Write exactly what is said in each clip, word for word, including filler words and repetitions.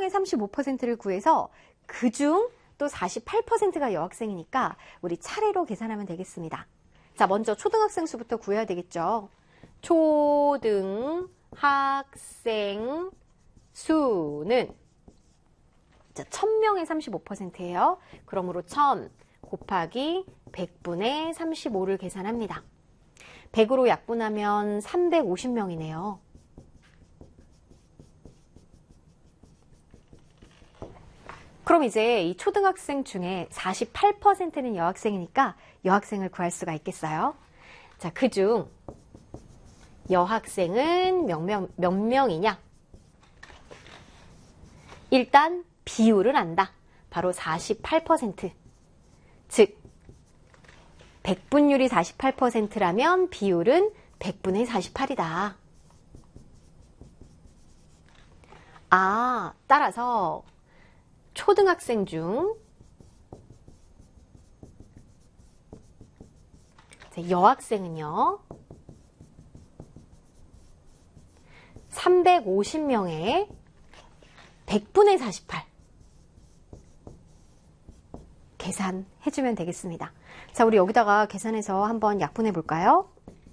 명의 삼십오 퍼센트를 구해서 그중 또 사십팔 퍼센트가 여학생이니까 우리 차례로 계산하면 되겠습니다. 자, 먼저 초등학생 수부터 구해야 되겠죠. 초등학생 수는 자, 천 명의 삼십오 퍼센트예요. 그러므로 천 곱하기 백분의 삼십오를 계산합니다. 백으로 약분하면 삼백오십 명이네요. 그럼 이제 이 초등학생 중에 사십팔 퍼센트는 여학생이니까 여학생을 구할 수가 있겠어요. 자, 그중 여학생은 몇 명, 몇 명이냐? 일단 비율을 안다. 바로 사십팔 퍼센트. 즉, 백분율이 사십팔 퍼센트라면 비율은 백분의 사십팔이다. 아, 따라서 초등학생 중 여학생은요, 삼백오십 명에 백분의 사십팔 계산해주면 되겠습니다. 자, 우리 여기다가 계산해서 한번 약분해 볼까요?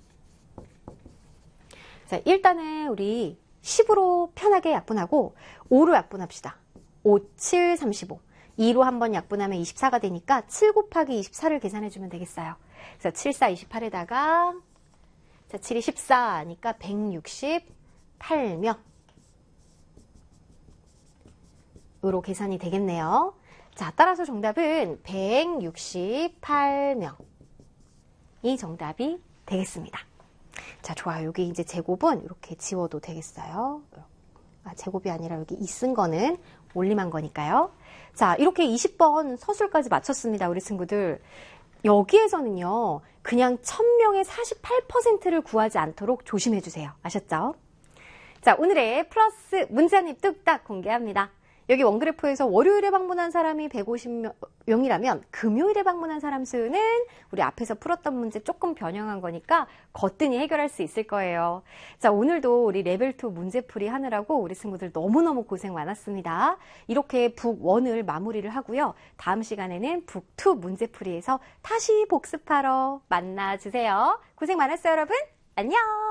자, 일단은 우리 십으로 편하게 약분하고 오로 약분합시다. 오, 칠, 삼십오. 이로 한번 약분하면 이십사가 되니까 칠 곱하기 이십사를 계산해주면 되겠어요. 그래서 칠, 사, 이십팔에다가 자, 칠이 십사니까 백육십팔 명으로 계산이 되겠네요. 자, 따라서 정답은 백육십팔 명이 정답이 되겠습니다. 자, 좋아요. 여기 이제 제곱은 이렇게 지워도 되겠어요. 아, 제곱이 아니라 여기 이 쓴 거는 올림한 거니까요. 자, 이렇게 이십 번 서술까지 마쳤습니다. 우리 친구들. 여기에서는요, 그냥 천 명의 사십팔 퍼센트를 구하지 않도록 조심해 주세요. 아셨죠? 자, 오늘의 플러스 문제 한입 뚝딱 공개합니다. 여기 원그래프에서 월요일에 방문한 사람이 백오십 명이라면 금요일에 방문한 사람 수는 우리 앞에서 풀었던 문제 조금 변형한 거니까 거뜬히 해결할 수 있을 거예요. 자, 오늘도 우리 레벨 투 문제풀이 하느라고 우리 친구들 너무너무 고생 많았습니다. 이렇게 북 원을 마무리를 하고요. 다음 시간에는 북 투 문제풀이에서 다시 복습하러 만나주세요. 고생 많았어요, 여러분. 안녕!